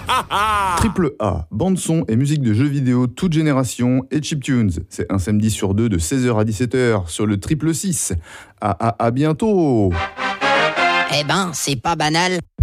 Triple A, bande son et musique de jeux vidéo toute génération et chiptunes. C'est un samedi sur deux de 16h à 17h sur le Triple 6. À bientôt. Eh ben, c'est pas banal.